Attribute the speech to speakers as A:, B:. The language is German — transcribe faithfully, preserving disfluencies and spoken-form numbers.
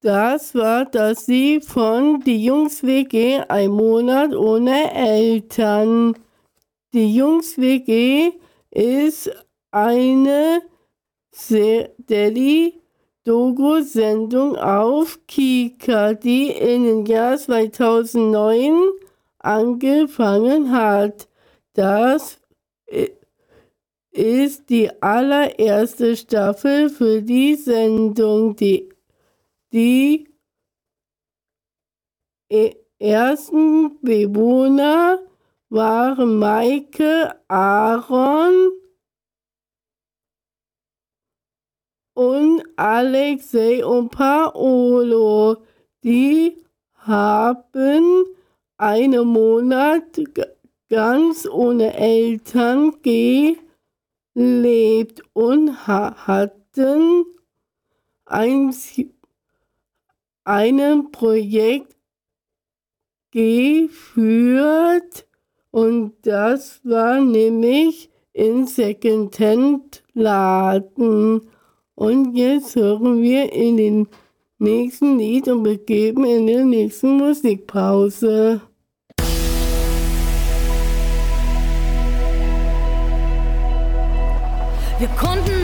A: Das war das Lied von Die Jungs-W G, ein Monat ohne Eltern. Die Jungs-W G ist eine Daily-Doku-Sendung auf Kika, die in den Jahr zweitausendneun angefangen hat. Das ist die allererste Staffel für die Sendung. Die Die ersten Bewohner waren Maike, Aaron und Alexei und Paolo. Die haben einen Monat ganz ohne Eltern gelebt und hatten ein einem Projekt geführt und das war nämlich in Secondhand-Laden. Und jetzt hören wir in den nächsten Lied und begeben in der nächsten Musikpause.
B: Wir konnten